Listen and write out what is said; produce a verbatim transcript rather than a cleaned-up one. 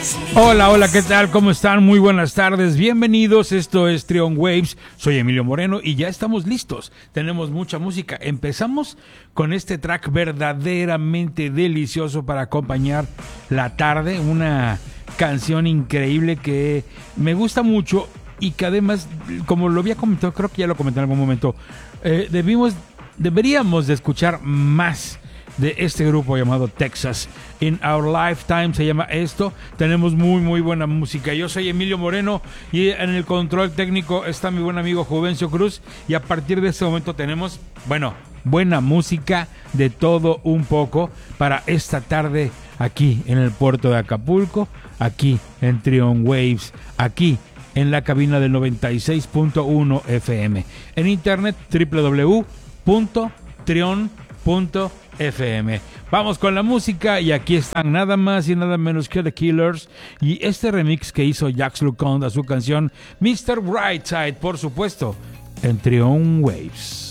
Hola, hola, ¿qué tal? ¿Cómo están? Muy buenas tardes, bienvenidos, esto es Trion Waves, soy Emilio Moreno y ya estamos listos, tenemos mucha música. Empezamos con este track verdaderamente delicioso para acompañar la tarde, una canción increíble que me gusta mucho y que además, como lo había comentado, creo que ya lo comenté en algún momento, eh, debimos, deberíamos de escuchar más de este grupo llamado Texas. In Our Lifetime se llama esto. Tenemos muy muy buena música. Yo soy Emilio Moreno y en el control técnico está mi buen amigo Juvencio Cruz, y a partir de este momento tenemos, bueno, buena música de todo un poco para esta tarde aquí en el puerto de Acapulco, aquí en Trion Waves, aquí en la cabina del noventa y seis punto uno F M, en internet doble u doble u doble u punto trion punto F M. Vamos con la música y aquí están nada más y nada menos que The Killers y este remix que hizo Jax LeConte a su canción mister Brightside, por supuesto, en Trion Waves.